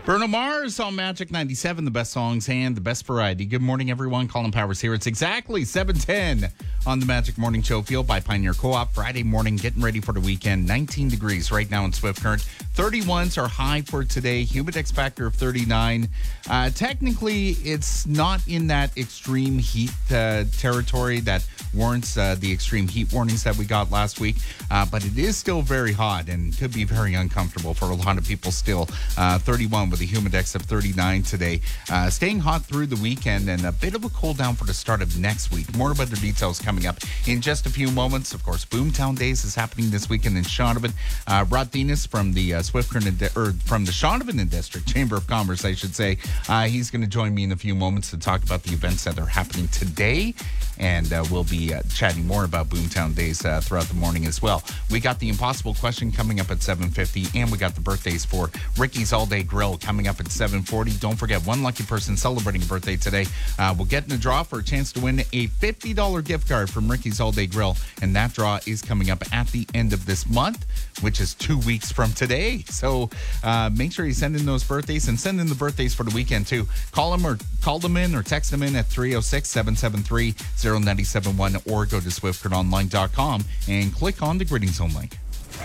Bruno Mars on Magic 97, the best songs and the best variety. Good morning, everyone. Colin Powers here. It's exactly 7:10 on the Magic Morning Show, fueled by Pioneer Co-op. Friday morning, getting ready for the weekend. 19 degrees right now in Swift Current. 31s are high for today. Humidex factor of 39. Technically, it's not in that extreme heat territory that warrants the extreme heat warnings that we got last week. But it is still very hot and could be very uncomfortable for a lot of people still. 31 with a humidex of 39 today. Staying hot through the weekend and a bit of a cool down for the start of next week. More weather details coming up in just a few moments. Of course, Boomtown Days is happening this weekend in Shaunavon. Rod Venus from the from the Shaunavon District Chamber of Commerce, I should say. He's going to join me in a few moments to talk about the events that are happening today. And we'll be chatting more about Boomtown Days throughout the morning as well. We got the impossible question coming up at 7:50, and we got the birthdays for Ricky's All Day Grill coming up at 7:40. Don't forget, one lucky person celebrating a birthday today will get in a draw for a chance to win a $50 gift card from Ricky's All Day Grill, and that draw is coming up at the end of this month, which is 2 weeks from today. So make sure you send in those birthdays and send in the birthdays for the weekend too. Call them in or text them in at 306-773-0971 or go to swiftcurrentonline.com and click on the Gritting Zone link.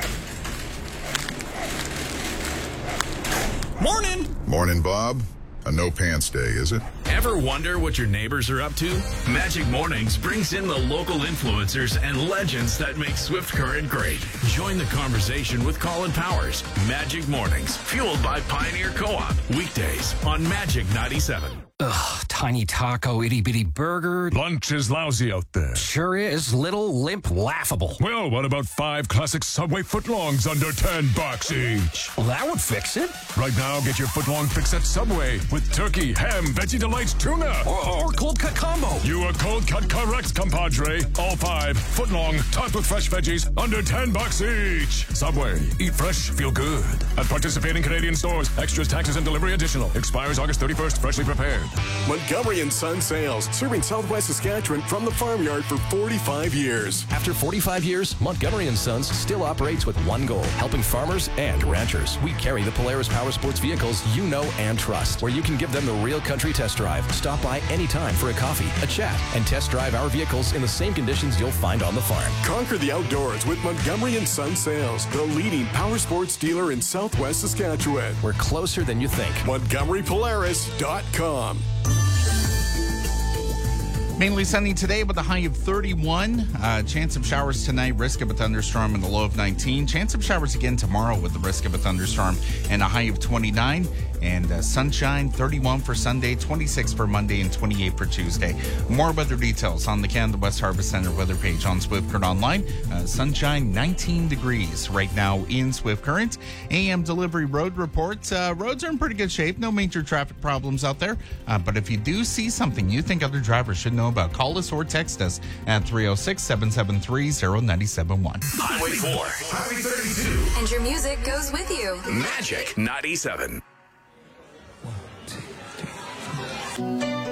Morning! Morning, Bob. A no pants day, is it? Ever wonder what your neighbors are up to? Magic Mornings brings in the local influencers and legends that make Swift Current great. Join the conversation with Colin Powers. Magic Mornings, fueled by Pioneer Co-op. Weekdays on Magic 97. Ugh, tiny taco, itty-bitty burger. Lunch is lousy out there. Sure is. Little, limp, laughable. Well, what about 5 classic Subway footlongs under $10 each? Well, that would fix it. Right now, get your footlong fix at Subway with turkey, ham, Veggie Delights, tuna. Or cold cut combo. You are cold cut correct, compadre. All 5 footlong, topped with fresh veggies, under $10 each. Subway. Eat fresh, feel good. At participating Canadian stores. Extras, taxes, and delivery additional. Expires August 31st. Freshly prepared. Montgomery & Son Sales, serving Southwest Saskatchewan from the farmyard for 45 years. After 45 years, Montgomery & Sons still operates with one goal, helping farmers and ranchers. We carry the Polaris Power Sports vehicles you know and trust, where you can give them the real country test drive. Stop by anytime for a coffee, a chat, and test drive our vehicles in the same conditions you'll find on the farm. Conquer the outdoors with Montgomery & Son Sales, the leading power sports dealer in Southwest Saskatchewan. We're closer than you think. MontgomeryPolaris.com. Mainly sunny today with a high of 31. Chance of showers tonight, risk of a thunderstorm, and a low of 19. Chance of showers again tomorrow with the risk of a thunderstorm and a high of 29. And sunshine, 31 for Sunday, 26 for Monday, and 28 for Tuesday. More weather details on the Canada West Harvest Center weather page on Swift Current Online. Sunshine, 19 degrees right now in Swift Current. AM delivery road reports. Roads are in pretty good shape. No major traffic problems out there. But if you do see something you think other drivers should know about, call us or text us at 306-773-0971. Highway 4, Highway 32. And your music goes with you. Magic 97.